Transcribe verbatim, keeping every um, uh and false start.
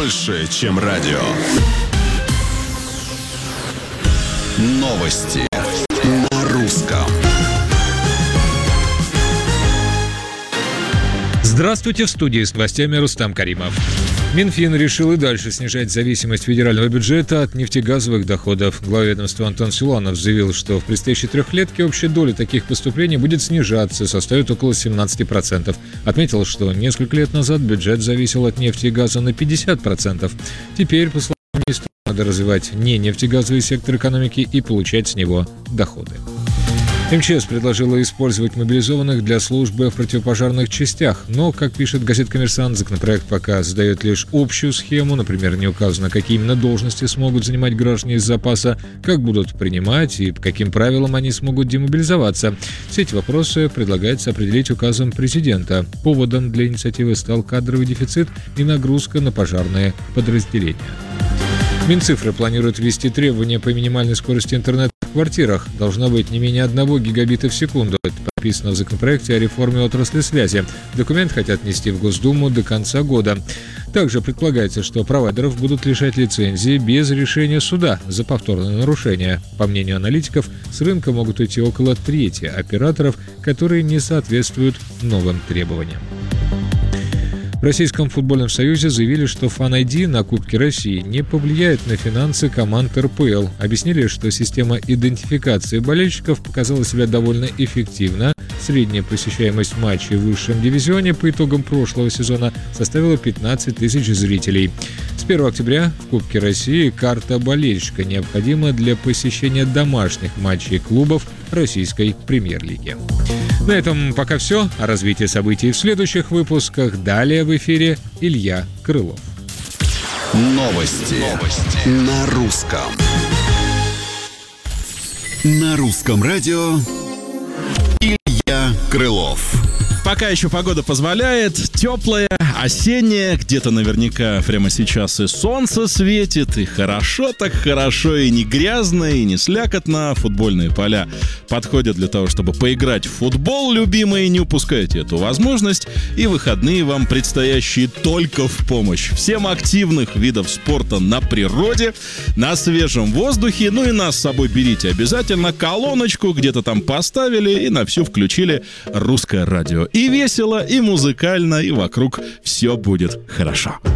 больше, чем радио. Новости на русском. Здравствуйте, в студии с новостями Рустам Каримов. Минфин решил и дальше снижать зависимость федерального бюджета от нефтегазовых доходов. Глава ведомства Антон Силуанов заявил, что в предстоящей трехлетке общая доля таких поступлений будет снижаться, составит около семнадцать процентов. Отметил, что несколько лет назад бюджет зависел от нефти и газа на пятьдесят процентов. Теперь, по словам министра, надо развивать не нефтегазовый сектор экономики и получать с него доходы. МЧС предложила использовать мобилизованных для службы в противопожарных частях, но, как пишет газета «Коммерсант», законопроект пока задает лишь общую схему, например, не указано, какие именно должности смогут занимать граждане из запаса, как будут принимать и по каким правилам они смогут демобилизоваться. Все эти вопросы предлагается определить указом президента. Поводом для инициативы стал кадровый дефицит и нагрузка на пожарные подразделения. Минцифры планирует ввести требования по минимальной скорости интернета в квартирах. Должно быть не менее одного гигабита в секунду. Это прописано в законопроекте о реформе отрасли связи. Документ хотят внести в Госдуму до конца года. Также предполагается, что провайдеров будут лишать лицензии без решения суда за повторное нарушение. По мнению аналитиков, с рынка могут уйти около трети операторов, которые не соответствуют новым требованиям. В Российском футбольном союзе заявили, что Fan ай ди на Кубке России не повлияет на финансы команд эр пэ эл. Объяснили, что система идентификации болельщиков показала себя довольно эффективно. Средняя посещаемость матчей в высшем дивизионе по итогам прошлого сезона составила пятнадцать тысяч зрителей. С первого октября в Кубке России карта болельщика необходима для посещения домашних матчей клубов российской премьер-лиги. На этом пока все. О развитии событий в следующих выпусках. Далее в эфире Илья Крылов. Новости, Новости. На русском. На русском радио Илья Крылов. Пока еще погода позволяет, теплая, осенняя, где-то наверняка прямо сейчас и солнце светит, и хорошо так хорошо, и не грязно, и не слякотно. Футбольные поля подходят для того, чтобы поиграть в футбол, любимые, не упускайте эту возможность, и выходные вам предстоящие только в помощь. Всем активных видов спорта на природе, на свежем воздухе, ну и нас с собой берите обязательно, колоночку где-то там поставили и на всю включили русское радио. И весело, и музыкально, и вокруг все будет хорошо.